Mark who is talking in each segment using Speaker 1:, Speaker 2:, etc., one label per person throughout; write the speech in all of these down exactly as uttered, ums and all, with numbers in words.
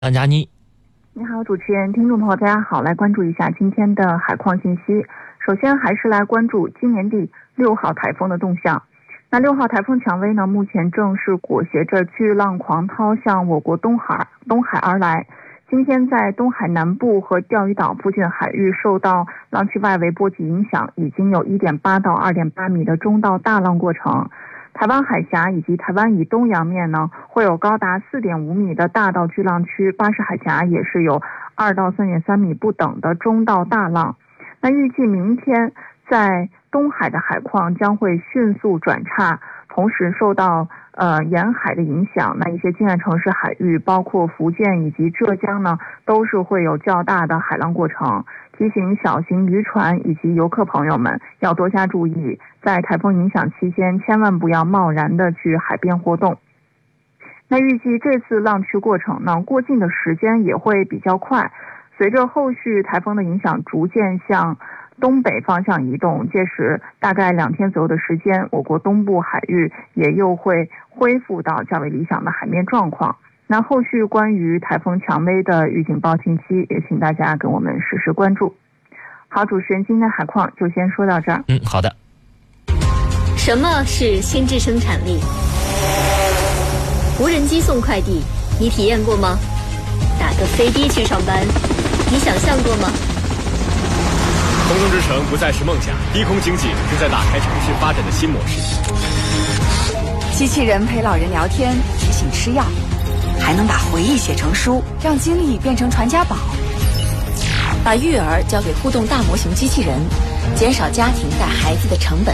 Speaker 1: 张佳妮，
Speaker 2: 你好，主持人，听众朋友，大家好，来关注一下今天的海况信息。首先还是来关注今年第六号台风的动向。那六号台风蔷薇呢，目前正是裹挟着巨浪狂涛向我国东海东海而来。今天在东海南部和钓鱼岛附近海域受到浪区外围波及影响，已经有 一点八到二点八米的中到大浪过程。台湾海峡以及台湾以东洋面呢，会有高达 四点五米的大到巨浪区，巴士海峡也是有二到三点三米不等的中到大浪。那预计明天在东海的海况将会迅速转差，同时受到呃沿海的影响，那一些近岸城市海域，包括福建以及浙江呢，都是会有较大的海浪过程。提醒小型渔船以及游客朋友们要多加注意，在台风影响期间千万不要贸然的去海边活动。那预计这次浪区过程呢，过境的时间也会比较快，随着后续台风的影响逐渐向东北方向移动，届时大概两天左右的时间，我国东部海域也又会恢复到较为理想的海面状况。那后续关于台风蔷薇的预警报信息，也请大家跟我们实时关注。好，主持人，今天海况就先说到这儿。
Speaker 1: 嗯，好的。
Speaker 3: 什么是心智生产力？无人机送快递，你体验过吗？打个飞的去上班，你想象过吗？
Speaker 4: 空中之城不再是梦想，低空经济正在打开城市发展的新模式。
Speaker 5: 机器人陪老人聊天，提醒吃药，还能把回忆写成书，让经历变成传家宝。
Speaker 3: 把育儿交给互动大模型机器人，减少家庭带孩子的成本。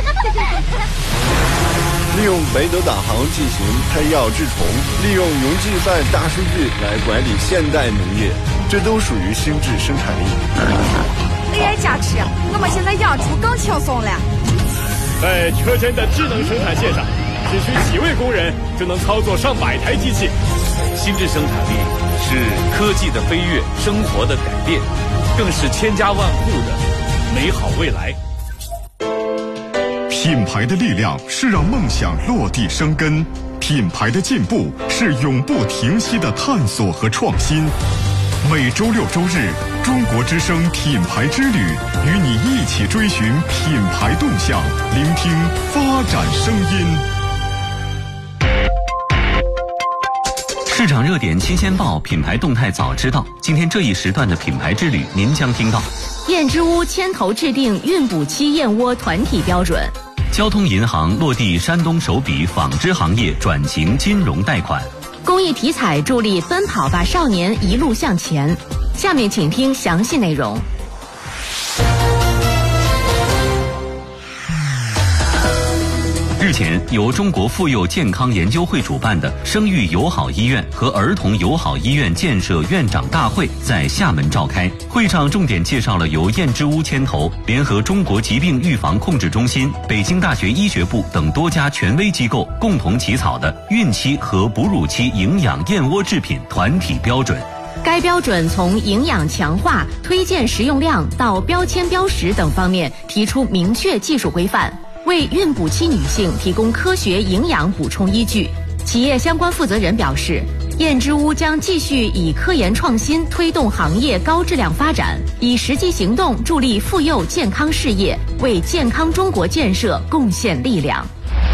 Speaker 6: 利用雷德导航进行喷药治虫，利用云计算大数据来管理现代农业，这都属于心智生产力。
Speaker 5: A I 加持，我们现在养猪更轻松了。
Speaker 4: 在车间的智能生产线上，只需几位工人就能操作上百台机器。
Speaker 7: 心智生产力是科技的飞跃，生活的改变，更是千家万户的美好未来。
Speaker 8: 品牌的力量是让梦想落地生根，品牌的进步是永不停息的探索和创新。每周六周日，中国之声品牌之旅，与你一起追寻品牌动向，聆听发展声音。
Speaker 9: 市场热点新鲜报，品牌动态早知道。今天这一时段的品牌之旅，您将听到：
Speaker 10: 燕之屋牵头制定孕补期燕窝团体标准；
Speaker 9: 交通银行落地山东首笔纺织行业转型金融贷款；
Speaker 10: 公益体彩助力奔跑吧少年一路向前。下面请听详细内容。
Speaker 9: 日前，由中国妇幼健康研究会主办的生育友好医院和儿童友好医院建设院长大会在厦门召开。会上重点介绍了由燕之屋牵头，联合中国疾病预防控制中心、北京大学医学部等多家权威机构共同起草的孕期和哺乳期营养燕窝制品团体标准。
Speaker 10: 该标准从营养强化、推荐食用量到标签标识等方面提出明确技术规范，为孕补期女性提供科学营养补充依据。企业相关负责人表示，燕之屋将继续以科研创新推动行业高质量发展，以实际行动助力妇幼健康事业，为健康中国建设贡献力量。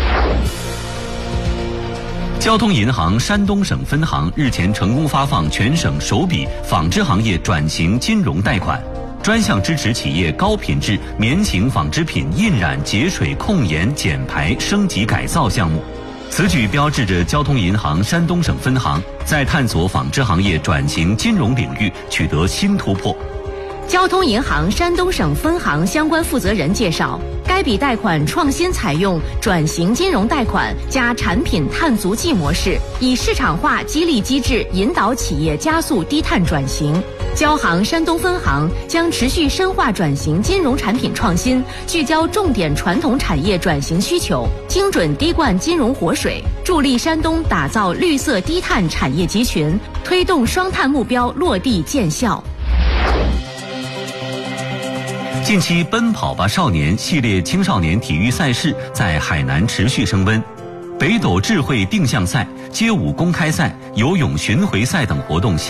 Speaker 9: 交通银行山东省分行日前成功发放全省首笔纺织行业转型金融贷款，专项支持企业高品质棉型纺织品印染节水控盐减排升级改造项目。此举标志着交通银行山东省分行在探索纺织行业转型金融领域取得新突破。
Speaker 10: 交通银行山东省分行相关负责人介绍，该笔贷款创新采用转型金融贷款加产品碳足迹模式，以市场化激励机制引导企业加速低碳转型。交行山东分行将持续深化转型金融产品创新，聚焦重点传统产业转型需求，精准滴灌金融活水，助力山东打造绿色低碳产业集群，推动双碳目标落地见效。
Speaker 9: 近期奔跑吧少年系列青少年体育赛事在海南持续升温。北斗智慧定向赛街舞公开赛、游泳巡回赛等活动。